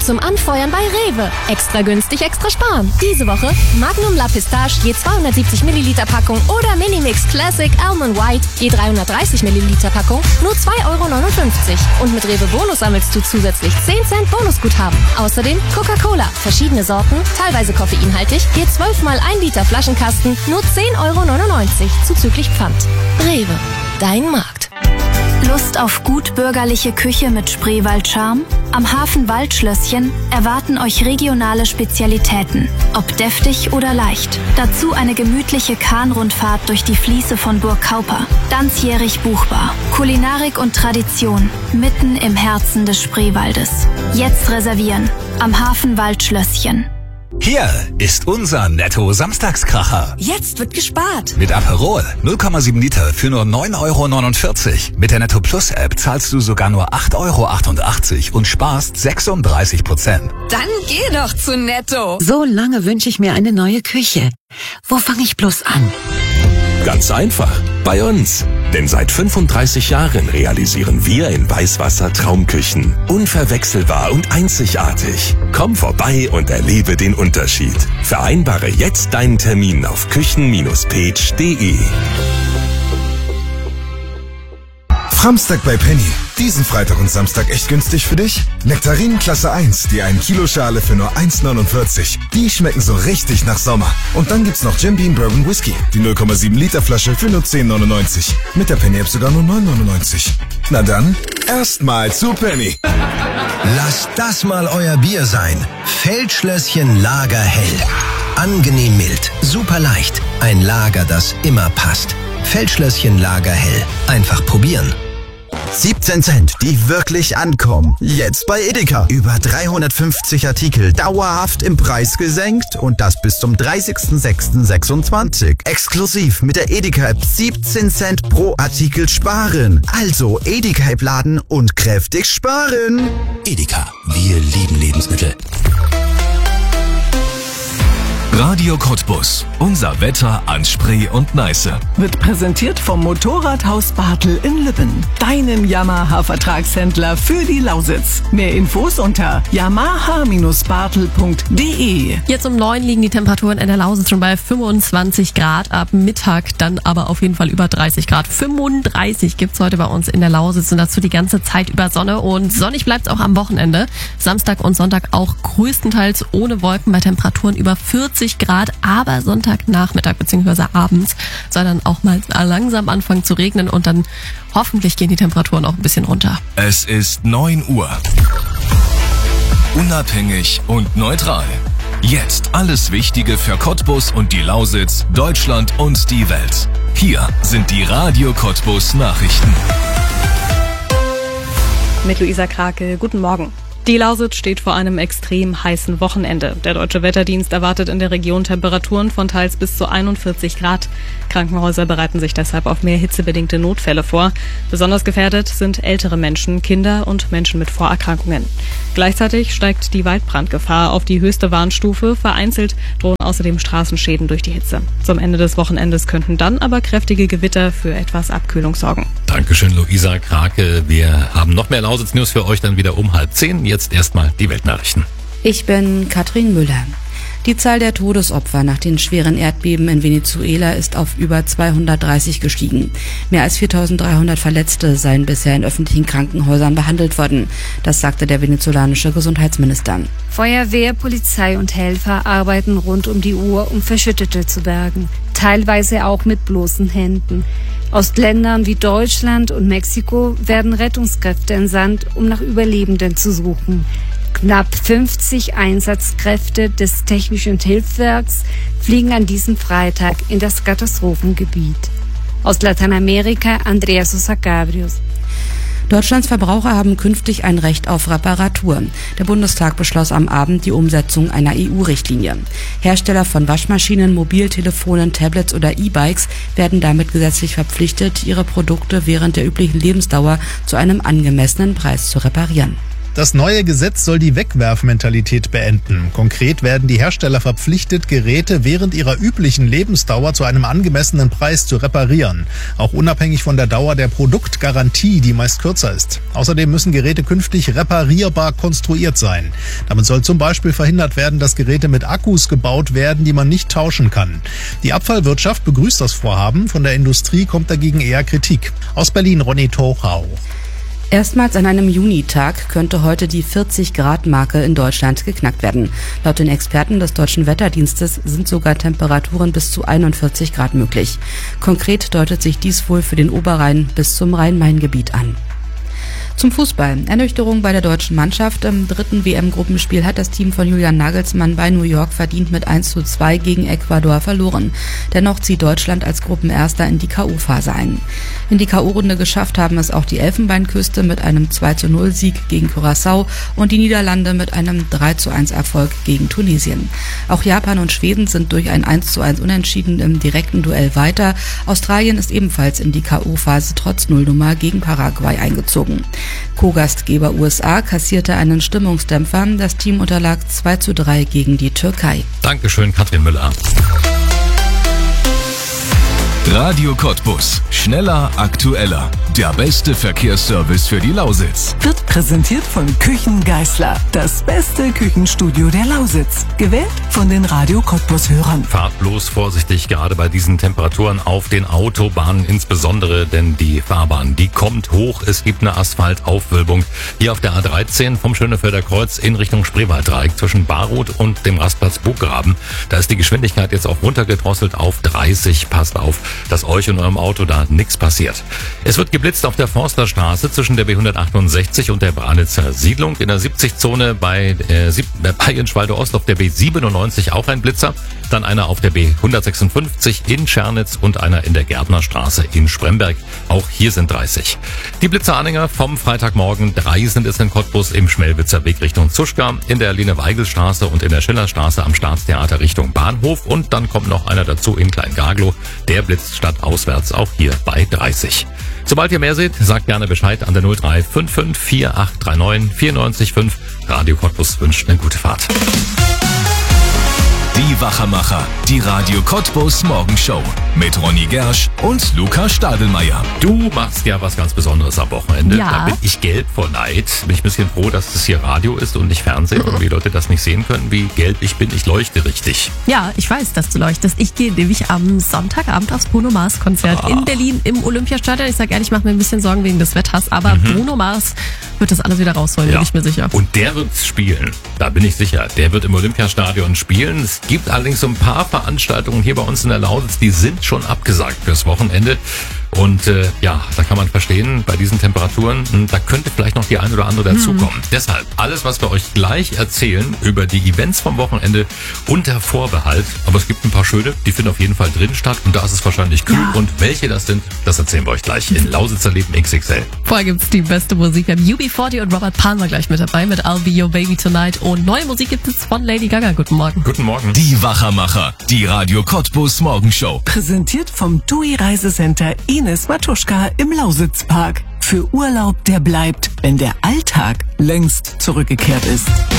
zum Anfeuern bei Rewe. Extra günstig, extra sparen. Diese Woche Magnum La Pistache je 270 Milliliter Packung oder Minimix Classic Almond White je 330 Milliliter Packung nur 2,59 €. Und mit Rewe Bonus sammelst du zusätzlich 10 Cent Bonusguthaben. Außerdem Coca-Cola, verschiedene Sorten, teilweise koffeinhaltig, je 12 mal 1 Liter Flaschenkasten nur 10,99 € zuzüglich Pfand. Rewe, dein Markt. Lust auf gut bürgerliche Küche mit Spreewald-Charme? Am Hafen Waldschlösschen erwarten euch regionale Spezialitäten, ob deftig oder leicht. Dazu eine gemütliche Kahnrundfahrt durch die Fließe von Burg Kauper. Ganzjährig buchbar. Kulinarik und Tradition mitten im Herzen des Spreewaldes. Jetzt reservieren. Am Hafen Waldschlösschen. Hier ist unser Netto-Samstagskracher. Jetzt wird gespart. Mit Aperol 0,7 Liter für nur 9,49 €. Mit der Netto Plus App zahlst du sogar nur 8,88 € und sparst 36%. Dann geh doch zu Netto. So lange wünsche ich mir eine neue Küche. Wo fange ich bloß an? Ganz einfach, bei uns. Denn seit 35 Jahren realisieren wir in Weißwasser Traumküchen. Unverwechselbar und einzigartig. Komm vorbei und erlebe den Unterschied. Vereinbare jetzt deinen Termin auf küchen-page.de. Samstag bei Penny. Diesen Freitag und Samstag echt günstig für dich? Nektarinen Klasse 1, die 1 Kilo Schale für nur 1,49 €. Die schmecken so richtig nach Sommer. Und dann gibt's noch Jim Beam Bourbon Whisky, die 0,7 Liter Flasche für nur 10,99 €. Mit der Penny App sogar nur 9,99 €. Na dann, erstmal zu Penny. Lasst das mal euer Bier sein. Feldschlösschen Lagerhell. Angenehm mild, super leicht. Ein Lager, das immer passt. Feldschlösschen Lagerhell. Einfach probieren. 17 Cent, die wirklich ankommen. Jetzt bei Edeka. Über 350 Artikel dauerhaft im Preis gesenkt und das bis zum 30.06.26. Exklusiv mit der Edeka-App 17 Cent pro Artikel sparen. Also Edeka-App laden und kräftig sparen. Edeka, wir lieben Lebensmittel. Radio Cottbus. Unser Wetter an Spree und Neiße. Wird präsentiert vom Motorradhaus Bartel in Lübben. Deinem Yamaha-Vertragshändler für die Lausitz. Mehr Infos unter yamaha-bartel.de. Jetzt um 9 liegen die Temperaturen in der Lausitz schon bei 25 Grad. Ab Mittag dann aber auf jeden Fall über 30 Grad. 35 gibt's heute bei uns in der Lausitz und dazu die ganze Zeit über Sonne. Und sonnig bleibt's auch am Wochenende. Samstag und Sonntag auch größtenteils ohne Wolken bei Temperaturen über 40 Grad, aber Sonntagnachmittag bzw. abends soll dann auch mal langsam anfangen zu regnen und dann hoffentlich gehen die Temperaturen auch ein bisschen runter. Es ist 9 Uhr. Unabhängig und neutral. Jetzt alles Wichtige für Cottbus und die Lausitz, Deutschland und die Welt. Hier sind die Radio Cottbus Nachrichten. Mit Luisa Krake, guten Morgen. Die Lausitz steht vor einem extrem heißen Wochenende. Der Deutsche Wetterdienst erwartet in der Region Temperaturen von teils bis zu 41 Grad. Krankenhäuser bereiten sich deshalb auf mehr hitzebedingte Notfälle vor. Besonders gefährdet sind ältere Menschen, Kinder und Menschen mit Vorerkrankungen. Gleichzeitig steigt die Waldbrandgefahr auf die höchste Warnstufe. Vereinzelt drohen außerdem Straßenschäden durch die Hitze. Zum Ende des Wochenendes könnten dann aber kräftige Gewitter für etwas Abkühlung sorgen. Dankeschön, Luisa Krake. Wir haben noch mehr Lausitz-News für euch dann wieder um 9:30. Jetzt erstmal die Weltnachrichten. Ich bin Katrin Müller. Die Zahl der Todesopfer nach den schweren Erdbeben in Venezuela ist auf über 230 gestiegen. Mehr als 4.300 Verletzte seien bisher in öffentlichen Krankenhäusern behandelt worden. Das sagte der venezolanische Gesundheitsminister. Feuerwehr, Polizei und Helfer arbeiten rund um die Uhr, um Verschüttete zu bergen. Teilweise auch mit bloßen Händen. Aus Ländern wie Deutschland und Mexiko werden Rettungskräfte entsandt, um nach Überlebenden zu suchen. Knapp 50 Einsatzkräfte des Technischen Hilfswerks fliegen an diesem Freitag in das Katastrophengebiet. Aus Lateinamerika Andrea Sosa Cabrios. Deutschlands Verbraucher haben künftig ein Recht auf Reparatur. Der Bundestag beschloss am Abend die Umsetzung einer EU-Richtlinie. Hersteller von Waschmaschinen, Mobiltelefonen, Tablets oder E-Bikes werden damit gesetzlich verpflichtet, ihre Produkte während der üblichen Lebensdauer zu einem angemessenen Preis zu reparieren. Das neue Gesetz soll die Wegwerfmentalität beenden. Konkret werden die Hersteller verpflichtet, Geräte während ihrer üblichen Lebensdauer zu einem angemessenen Preis zu reparieren. Auch unabhängig von der Dauer der Produktgarantie, die meist kürzer ist. Außerdem müssen Geräte künftig reparierbar konstruiert sein. Damit soll zum Beispiel verhindert werden, dass Geräte mit Akkus gebaut werden, die man nicht tauschen kann. Die Abfallwirtschaft begrüßt das Vorhaben. Von der Industrie kommt dagegen eher Kritik. Aus Berlin, Ronny Tochau. Erstmals an einem Junitag könnte heute die 40-Grad-Marke in Deutschland geknackt werden. Laut den Experten des Deutschen Wetterdienstes sind sogar Temperaturen bis zu 41 Grad möglich. Konkret deutet sich dies wohl für den Oberrhein bis zum Rhein-Main-Gebiet an. Zum Fußball. Ernüchterung bei der deutschen Mannschaft. Im dritten WM-Gruppenspiel hat das Team von Julian Nagelsmann bei New York verdient mit 1:2 gegen Ecuador verloren. Dennoch zieht Deutschland als Gruppenerster in die K.O.-Phase ein. In die K.O.-Runde geschafft haben es auch die Elfenbeinküste mit einem 2:0-Sieg gegen Curaçao und die Niederlande mit einem 3:1-Erfolg gegen Tunesien. Auch Japan und Schweden sind durch ein 1:1 Unentschieden im direkten Duell weiter. Australien ist ebenfalls in die K.O.-Phase trotz Nullnummer gegen Paraguay eingezogen. Co-Gastgeber USA kassierte einen Stimmungsdämpfer. Das Team unterlag 2:3 gegen die Türkei. Dankeschön, Katrin Müller. Radio Cottbus. Schneller, aktueller. Der beste Verkehrsservice für die Lausitz. Wird präsentiert von Küchen Geisler. Das beste Küchenstudio der Lausitz. Gewählt von den Radio Cottbus-Hörern. Fahrt bloß vorsichtig, gerade bei diesen Temperaturen auf den Autobahnen insbesondere, denn die Fahrbahn, die kommt hoch. Es gibt eine Asphaltaufwölbung hier auf der A13 vom Schönefelder Kreuz in Richtung Spreewalddreieck zwischen Barroth und dem Rastplatz Buchgraben. Da ist die Geschwindigkeit jetzt auch runtergedrosselt auf 30. Passt auf, dass euch und eurem Auto da nichts passiert. Es wird geblitzt auf der Forsterstraße zwischen der B168 und der Branitzer Siedlung. In der 70-Zone bei Bayernschwalde Ost auf der B97 auch ein Blitzer. Dann einer auf der B156 in Schernitz und einer in der Gärtnerstraße in Spremberg. Auch hier sind 30. Die Blitzeranhänger vom Freitagmorgen, 3 sind es in Cottbus im Schmelwitzer Weg Richtung Zuschka, in der Lene-Weigel-Straße und in der Schillerstraße am Staatstheater Richtung Bahnhof. Und dann kommt noch einer dazu in Klein-Gaglow. Der blitzt stadtauswärts auch hier bei 30. Sobald ihr mehr seht, sagt gerne Bescheid an der 0355 4839 94,5. Radio Cottbus wünscht eine gute Fahrt. Die Wachermacher, die Radio Cottbus Morgenshow mit Ronny Gersch und Luca Stadelmeier. Du machst ja was ganz Besonderes am Wochenende. Ja. Da bin ich gelb vor Neid. Bin ich ein bisschen froh, dass das hier Radio ist und nicht Fernsehen und die Leute das nicht sehen können, wie gelb ich bin. Ich leuchte richtig. Ja, ich weiß, dass du leuchtest. Ich gehe nämlich am Sonntagabend aufs Bruno Mars Konzert in Berlin im Olympiastadion. Ich sag ehrlich, ich mache mir ein bisschen Sorgen wegen des Wetters, aber Bruno Mars wird das alles wieder rausholen, bin ich mir sicher. Und der wird spielen. Da bin ich sicher. Der wird im Olympiastadion spielen. Es gibt allerdings so ein paar Veranstaltungen hier bei uns in der Lausitz, die sind schon abgesagt fürs Wochenende. Und da kann man verstehen, bei diesen Temperaturen, da könnte vielleicht noch die ein oder andere dazukommen. Deshalb, alles, was wir euch gleich erzählen über die Events vom Wochenende, unter Vorbehalt. Aber es gibt ein paar schöne, die finden auf jeden Fall drin statt. Und da ist es wahrscheinlich kühl. Und welche das sind, das erzählen wir euch gleich in Lausitzer Leben XXL. Vorher gibt's die beste Musik. Wir haben UB40 und Robert Palmer gleich mit dabei mit I'll Be Your Baby Tonight. Und neue Musik gibt es von Lady Gaga. Guten Morgen. Guten Morgen. Die Wachermacher, die Radio Cottbus Morgenshow. Präsentiert vom TUI Reisecenter Ines Matuschka im Lausitzpark. Für Urlaub, der bleibt, wenn der Alltag längst zurückgekehrt ist.